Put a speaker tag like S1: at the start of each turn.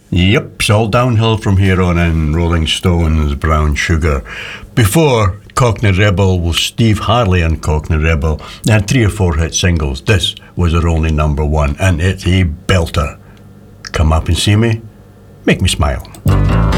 S1: Yep, it's all downhill from here on in. Rolling Stones, Brown Sugar. Before Cockney Rebel was Steve Harley and Cockney Rebel. They had 3 or 4 hit singles. This was their only number 1, and it's a belter. Come up and see me, make me smile.